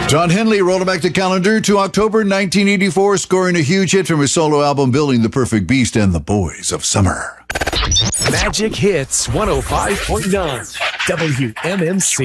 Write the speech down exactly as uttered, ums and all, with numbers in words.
Don Henley rolled back the calendar to October nineteen eighty-four, scoring a huge hit from his solo album Building the Perfect Beast and the Boys of Summer. Magic Hits one oh five point nine W M M C.